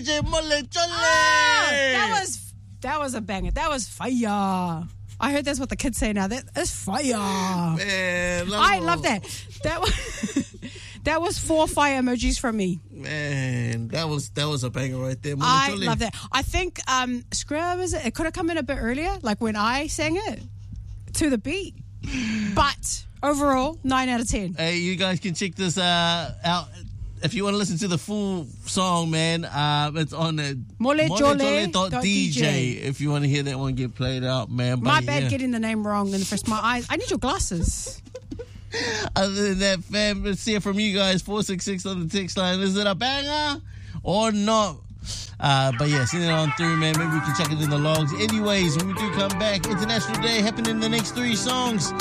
DJ Mole Chole. That was a banger. That was fire. I heard that's what the kids say now. That's fire. Man, I love that. That was 4 fire emojis from me. Man, that was a banger right there. I love that. I think Scrub, it could have come in a bit earlier, like when I sang it to the beat. But overall, 9 out of 10. Hey, you guys can check this out. If you want to listen to the full song, man, it's on molejole.dj. If you want to hear that one get played out, man. My bad getting the name wrong in the first. My eyes. I need your glasses. Other than that, fam, let's hear from you guys. 466 on the text line. Is it a banger or not? But yeah, send it on through, man. Maybe we can check it in the logs. Anyways, when we do come back, International Day happening in the next 3 songs.